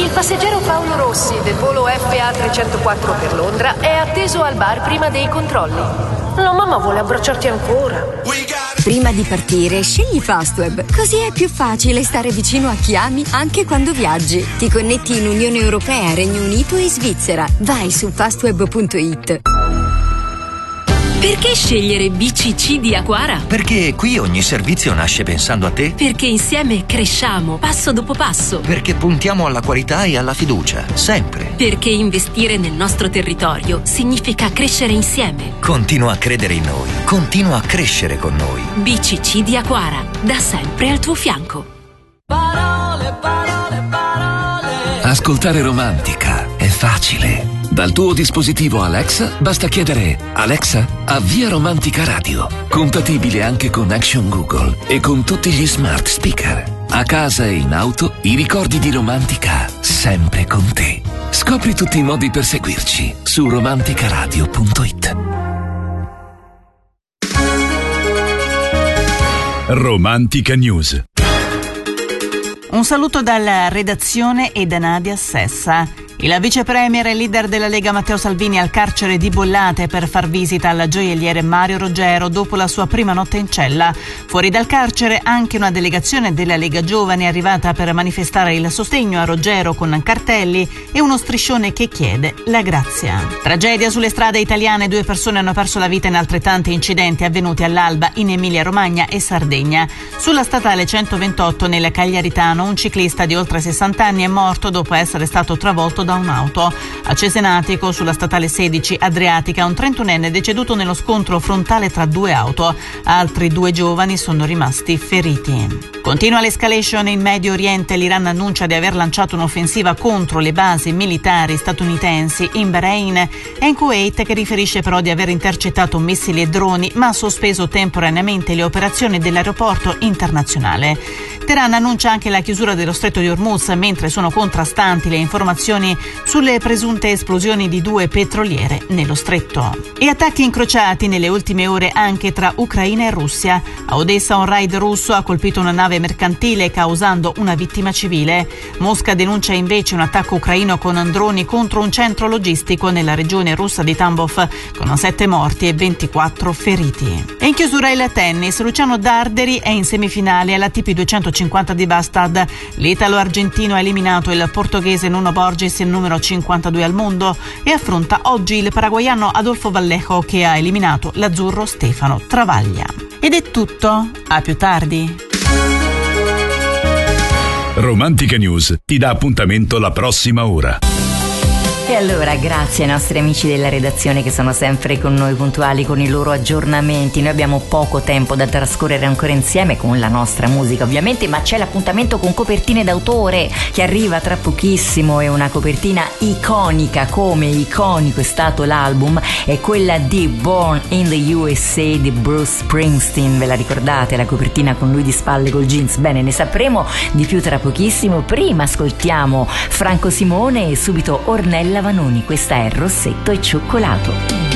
Il passeggero Paolo Rossi del volo FA 304 per Londra è atteso al bar prima dei controlli. La mamma vuole abbracciarti ancora. Prima di partire, scegli Fastweb, così è più facile stare vicino a chi ami anche quando viaggi. Ti connetti in Unione Europea, Regno Unito e Svizzera. Vai su fastweb.it. Perché scegliere BCC di Aquara? Perché qui ogni servizio nasce pensando a te. Perché insieme cresciamo, passo dopo passo. Perché puntiamo alla qualità e alla fiducia, sempre. Perché investire nel nostro territorio significa crescere insieme. Continua a credere in noi, continua a crescere con noi. BCC di Aquara, da sempre al tuo fianco. Parole, parole, parole. Ascoltare Romantica è facile. Dal tuo dispositivo Alexa basta chiedere: Alexa, avvia Romantica Radio. Compatibile anche con Action Google e con tutti gli smart speaker. A casa e in auto, i ricordi di Romantica sempre con te. Scopri tutti i modi per seguirci su romanticaradio.it. Romantica News. Un saluto dalla redazione e da Nadia Sessa. Il vice premier e leader della Lega Matteo Salvini al carcere di Bollate per far visita al gioielliere Mario Roggero dopo la sua prima notte in cella. Fuori dal carcere anche una delegazione della Lega Giovane è arrivata per manifestare il sostegno a Roggero con cartelli e uno striscione che chiede la grazia. Tragedia sulle strade italiane, 2 persone hanno perso la vita in altrettanti incidenti avvenuti all'alba in Emilia-Romagna e Sardegna. Sulla statale 128 nel Cagliaritano un ciclista di oltre 60 anni è morto dopo essere stato travolto da un'auto. A Cesenatico, sulla statale 16 Adriatica, un 31enne è deceduto nello scontro frontale tra 2 auto. Altri 2 giovani sono rimasti feriti. Continua l'escalation in Medio Oriente. L'Iran annuncia di aver lanciato un'offensiva contro le basi militari statunitensi in Bahrain e in Kuwait, che riferisce però di aver intercettato missili e droni, ma ha sospeso temporaneamente le operazioni dell'aeroporto internazionale. Teheran annuncia anche la chiusura dello stretto di Hormuz, mentre sono contrastanti le informazioni sulle presunte esplosioni di 2 petroliere nello stretto. E attacchi incrociati nelle ultime ore anche tra Ucraina e Russia. A Odessa un raid russo ha colpito una nave mercantile causando una vittima civile. Mosca denuncia invece un attacco ucraino con droni contro un centro logistico nella regione russa di Tambov, con 7 morti e 24 feriti. E in chiusura il tennis. Luciano Darderi è in semifinale all'ATP 250 di Bastad. L'italo-argentino ha eliminato il portoghese Nuno Borges, il numero 52 al mondo, e affronta oggi il paraguaiano Adolfo Vallejo, che ha eliminato l'azzurro Stefano Travaglia. Ed è tutto, a più tardi. Romantica News ti dà appuntamento la prossima ora. E allora grazie ai nostri amici della redazione che sono sempre con noi puntuali con i loro aggiornamenti. Noi abbiamo poco tempo da trascorrere ancora insieme con la nostra musica ovviamente, ma c'è l'appuntamento con Copertine d'autore che arriva tra pochissimo. È una copertina iconica, come iconico è stato l'album, è quella di Born in the USA di Bruce Springsteen. Ve la ricordate la copertina con lui di spalle col jeans? Bene, ne sapremo di più tra pochissimo. Prima ascoltiamo Franco Simone e subito Ornella Vanoni. Questa è Rossetto e Cioccolato.